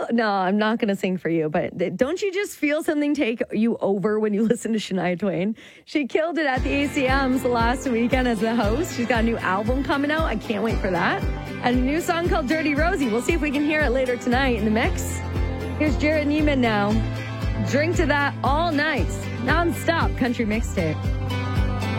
No, I'm not going to sing for you, but don't you just feel something take you over when you listen to Shania Twain? She killed it at the ACMs last weekend as the host. She's got a new album coming out. I can't wait for that. And a new song called Dirty Rosie. We'll see if we can hear it later tonight in the mix. Here's Jared Neiman now. Drink to that all night. Non-stop country mixtape.